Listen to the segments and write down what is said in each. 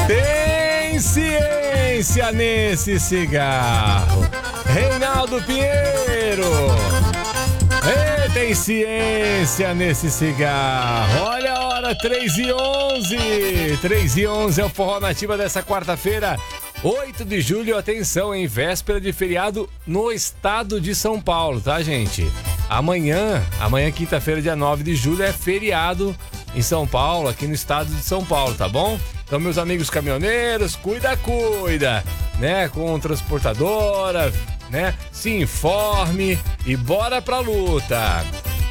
Tem ciência nesse cigarro. Reinaldo Pinheiro. Tem ciência nesse cigarro. Olha a hora, 3h11. 3h11 é o Forró Nativa dessa quarta-feira, 8 de julho. Atenção, em véspera de feriado no estado de São Paulo, tá, gente? Amanhã, quinta-feira, dia 9 de julho, é feriado em São Paulo, aqui no estado de São Paulo, tá bom? Então, meus amigos caminhoneiros, cuida, né? Com transportadora, né? Se informe e bora pra luta.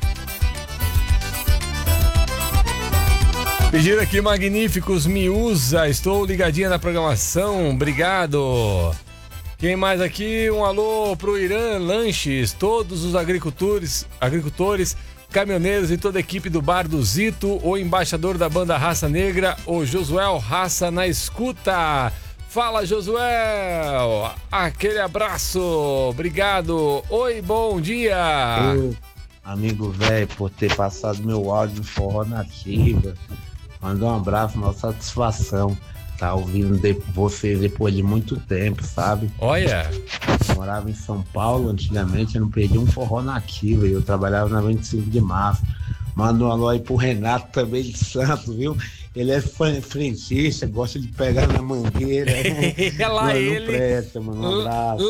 Pediram aqui Magníficos Miúza, estou ligadinha na programação, obrigado. Quem mais aqui? Um alô pro Irã Lanches, todos os agricultores, caminhoneiros e toda a equipe do Bar do Zito, o embaixador da banda Raça Negra, o Josuel Raça na escuta. Fala, Josuel! Aquele abraço, obrigado. Oi, bom dia! Amigo velho, por ter passado meu áudio no Forró Nativa. Manda um abraço, uma satisfação. Tá ouvindo vocês depois de muito tempo, sabe? Olha! Eu morava em São Paulo antigamente, eu não perdi um Forró Nativa e eu trabalhava na 25 de março. Manda um alô aí pro Renato também de Santos, viu? Ele é frentista, gosta de pegar na mangueira. Lá ele. Não presta, mano. Um abraço.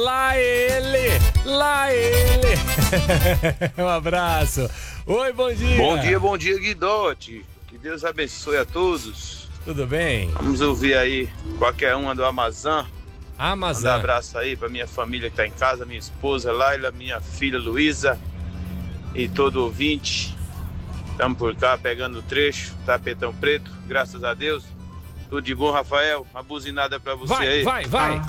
Lá ele. Um abraço. Oi, bom dia. Bom dia, Guidotti. Que Deus abençoe a todos. Tudo bem? Vamos ouvir aí qualquer uma do Amazon. Amazon. Um abraço aí pra minha família que tá em casa, minha esposa Laila, minha filha Luísa e todo ouvinte. Estamos por cá pegando o trecho, tapetão preto, graças a Deus. Tudo de bom, Rafael. Uma buzinada pra você aí. Vai.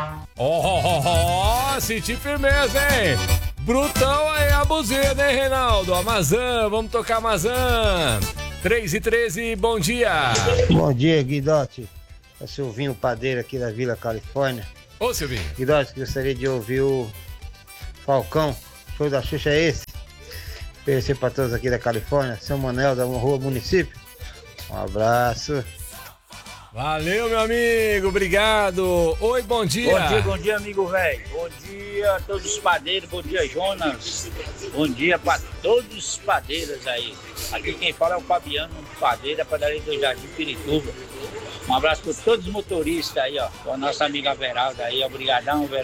Senti firmeza, hein? Brutão aí a buzina, hein, Reinaldo? Amazon, vamos tocar Amazon. 3h13, bom dia. Bom dia, Guidotti. É o Silvinho Padeiro aqui da Vila Califórnia. Ô, Silvinho. Guidotti, gostaria de ouvir o Falcão. Show da Xuxa é esse? Oferecer para todos aqui da Califórnia, São Manuel, da Rua Município. Um abraço. Valeu, meu amigo, obrigado. Oi, bom dia. Bom dia, amigo velho. Bom dia a todos os padeiros, bom dia, Jonas. Bom dia para todos os padeiros aí. Aqui quem fala é o Fabiano, padeiro da padaria do Jardim Pirituba. Um abraço para todos os motoristas aí, ó. Com a nossa amiga Veralda aí, obrigadão, Veralda.